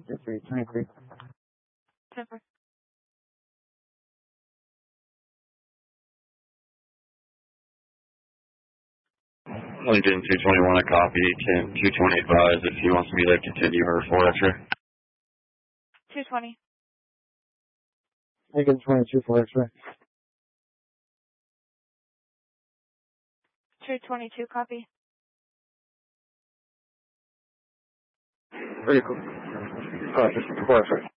23. 10-4. Lincoln 221, I copy. 220 advised if he wants me to continue her 4 X-ray. 220. Lincoln 22 for X-ray. 222, copy. Vehicle. Just 4 X-ray.